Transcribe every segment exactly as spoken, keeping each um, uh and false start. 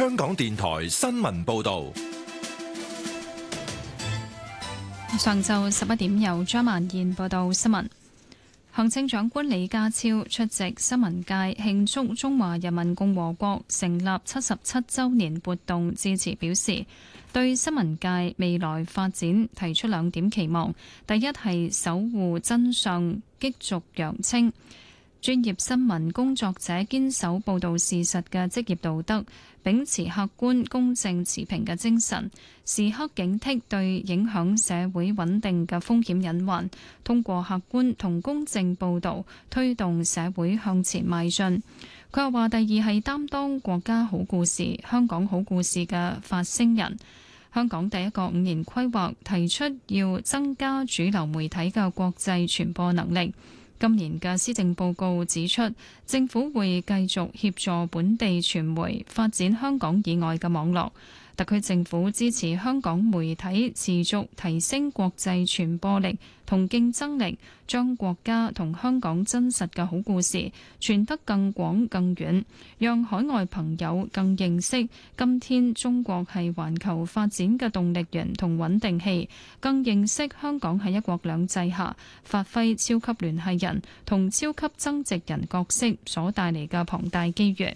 香港電台新聞報道。 上晝十一點，由張曼燕報道新聞。行政長官李家超出席新聞界慶祝中華人民共和國成立七十七週年活動致辭表示，對新聞界未來發展提出兩點期望：第一係守護真相，激濁揚清。專業新聞工作者堅守報導事實嘅職業道德，秉持客觀、公正、持平嘅精神，時刻警惕對影響社會穩定嘅風險隱患，通過客觀同公正報導，推動社會向前邁進。佢又話：第二係擔當國家好故事、香港好故事嘅發聲人。香港第一個五年規劃提出要增加主流媒體嘅國際傳播能力。今年嘅施政報告指出，政府會繼續協助本地傳媒發展香港以外嘅網絡。特區政府支持香港媒體持續提升國際傳播力同競爭力，將國家同香港真實嘅好故事傳得更廣更遠，讓海外朋友更認識今天中國係環球發展嘅動力源同穩定器，更認識香港喺一國兩制下發揮超級聯繫人同超級增值人角色所帶嚟嘅龐大機遇。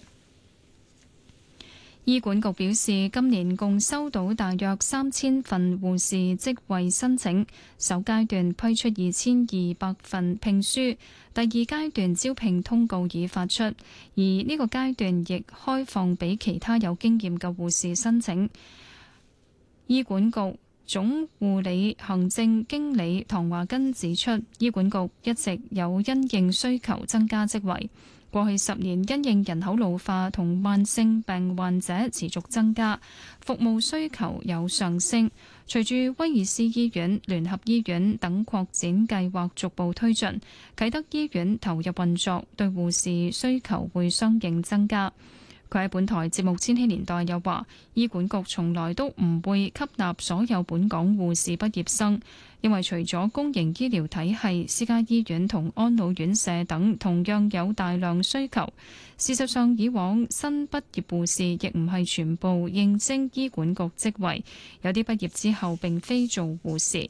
醫管局表示，今年共收到大約三千份護士職位申請，首階段批出二千二百份聘書，第二階段招聘通告已發出，而呢個階段亦開放俾其他有經驗嘅護士申請。醫管局總護理行政經理唐華根指出，醫管局一直有因應需求增加職位。過去十年，因應人口老化同慢性病患者持續增加，服務需求有上升。隨住威爾斯醫院、聯合醫院等擴展計劃逐步推進，啟德醫院投入運作，對護士需求會相應增加。佢喺本台節目《千禧年代》又話，醫管局從來都唔會吸納所有本港護士畢業生，因為除咗公營醫療體系，私家醫院同安老院舍等同樣有大量需求。事實上，以往新畢業護士亦唔係全部應徵醫管局職位，有啲畢業之後並非做護士。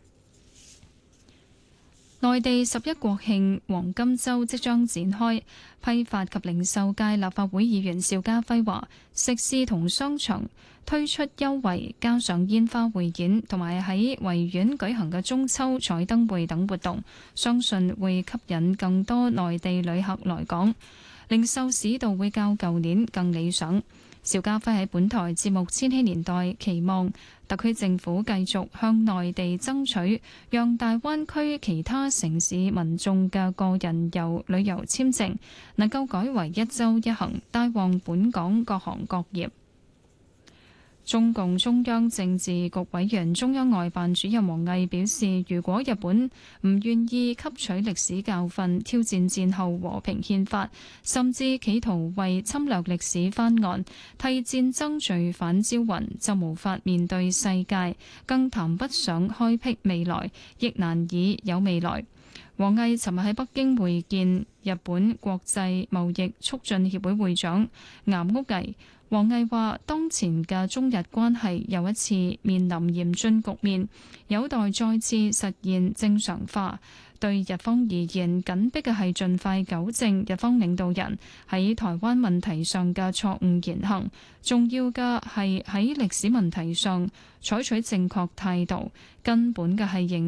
內地十一國慶黃金週即將展開，批發及零售界立法會議員邵家輝話：食肆同商場推出優惠，加上煙花匯演同埋喺維園舉行嘅中秋彩燈會等活動，相信會吸引更多內地旅客來港，零售市道會較舊年更理想。邵家輝喺本台節目《千禧年代》期望特區政府繼續向內地爭取，讓大灣區其他城市民眾嘅個人遊旅遊簽證能夠改為一週一行，帶旺本港各行各業。中共中央政治局委員、中央外辦主任王毅表示，如果日本唔願意吸取歷史教訓，挑戰戰後和平憲法，甚至企圖為侵略歷史翻案，替戰爭罪犯招魂，就無法面對世界，更談不上開闢未來，亦難以有未來。王毅尋日喺北京會見日本國際貿易促進協會會長岩屋毅。王毅話：當前嘅中日關係又一次面臨嚴峻局面，有待再次實現正常化。對日方而言，緊迫嘅係盡快糾正日方領導人喺台灣問題上嘅錯誤言行，重要嘅係喺歷史問題上採取正確態度，根本嘅係認